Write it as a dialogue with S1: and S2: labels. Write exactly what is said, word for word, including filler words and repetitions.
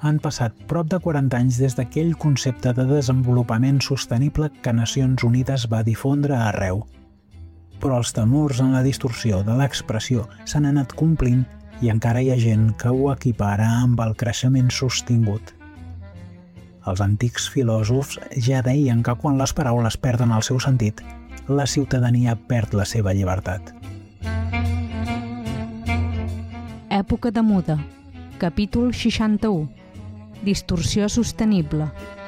S1: han passat prop de quaranta anys des d'aquell concepte de desenvolupament sostenible que Nacions Unides va difondre arreu. Però els temors en la distorsió de l'expressió s'han anat complint i encara hi ha gent que ho equipara amb el creixement sostingut. Els antics filòsofs ja deien que quan les paraules perden el seu sentit, la ciutadania perd la seva llibertat.
S2: Època de muda, capítol seixanta-u. Distorsió sostenible.